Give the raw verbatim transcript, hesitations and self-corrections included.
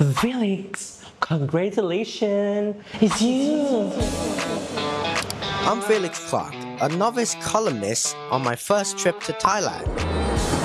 Felix, congratulations! It's you! I'm Felix Clark, a novice columnist on my first trip to Thailand.